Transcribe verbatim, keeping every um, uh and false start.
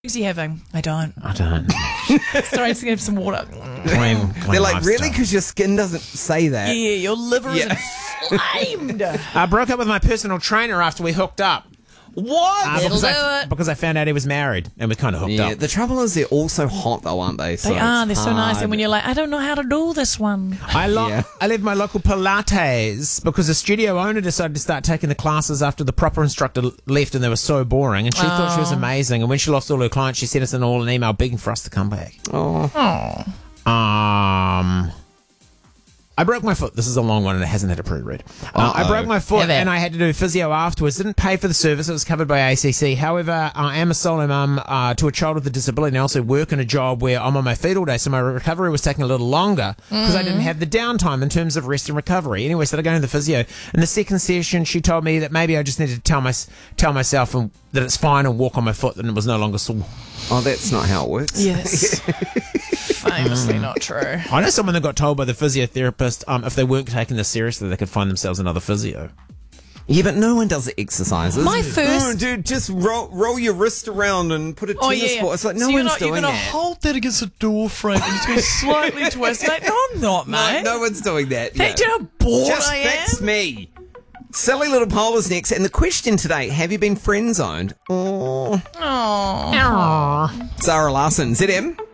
Who's he having? I don't. I don't. Sorry, I'm just going to have some water. Clean, clean They're like, lifestyle. really? Because your skin doesn't say that. Yeah, yeah, your liver Yeah. is inflamed. I broke up with my personal trainer after we hooked up. What? Uh, It'll because, do I, it. because I found out he was married and we kind of hooked Yeah, up. the trouble is they're all so hot though, aren't they? So They are. They're it's so nice. hard. And when you're like, I don't know how to do this one. I, lo- Yeah. I left my local Pilates because the studio owner decided to start taking the classes after the proper instructor left and they were so boring. And she thought she was amazing. And when she lost all her clients, she sent us an all an email begging for us to come back. Oh. Um, I broke my foot. This is a long one and it hasn't had a pre-read. Uh, I broke my foot Have it. and I had to do physio afterwards. Didn't pay for the service. It was covered by A C C. However, I am a solo mum uh, to a child with a disability and I also work in a job where I'm on my feet all day. So my recovery was taking a little longer because I didn't have the downtime in terms of rest and recovery. Anyway, started going to the physio. In the second session, she told me that maybe I just needed to tell, my, tell myself and, that it's fine and walk on my foot and it was no longer sore. Oh, that's not how it works. Yes. Famously not true. I know someone that got told by the physiotherapist um, if they weren't taking this seriously, they could find themselves another physio. Yeah, but no one does the exercises. My first- Oh, dude, just roll, roll your wrist around and put a Oh, tennis yeah. ball. It's like no so you're one's not, doing You're going to that. hold that against a door frame and it's going to slightly twist. Like, no, I'm not, No, mate. no one's doing that. Hey, yeah. do you know how bored Just I fix am? me. Silly little Paula's next. And the question today, have you been friend zoned? Oh. Oh. Zara Larson, Z M.